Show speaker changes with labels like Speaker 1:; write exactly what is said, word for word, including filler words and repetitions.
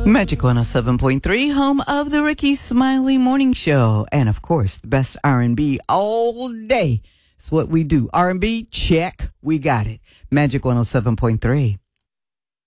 Speaker 1: Magic one oh seven point three, home of the Ricky Smiley Morning Show. And, of course, the best R and B all day. It's what we do. R and B, check. We got it. Magic one oh seven point three.